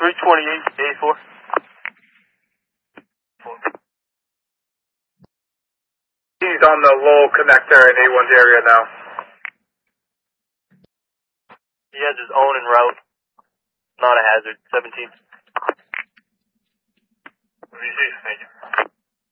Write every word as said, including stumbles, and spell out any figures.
three twenty-eight, eight four. He's on the Lowell connector in A one's area now. He has his own en route. Not a hazard. seventeen. Thank you.